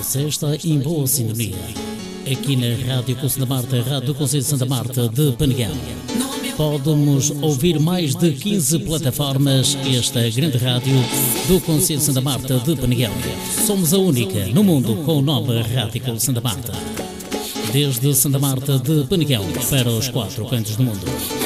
Você está em boa sintonia. Aqui na Rádio Conselho da Marta, Rádio do Conselho de Santa Marta de Penegal. Podemos ouvir mais de 15 plataformas. Esta grande rádio do Conselho de Santa Marta de Penegal. Somos a única no mundo com o nome Rádio Conselho de Santa Marta. Desde Santa Marta de Penegal para os 4 cantos do mundo.